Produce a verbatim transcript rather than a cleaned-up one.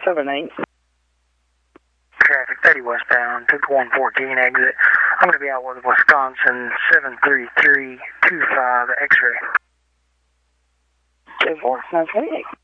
seven eight. Traffic thirty westbound, took one fourteen exit. I'm going to be out with Wisconsin seven three three two five X-ray. two four, nine twenty-eight.